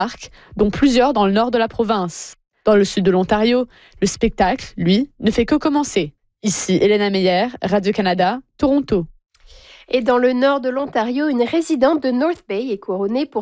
parcs, dont plusieurs dans le nord de la province. Dans le sud de l'Ontario, le spectacle, lui, ne fait que commencer. Ici, Elena Meyer, Radio-Canada, Toronto. Et dans le nord de l'Ontario, une résidente de North Bay est couronnée pour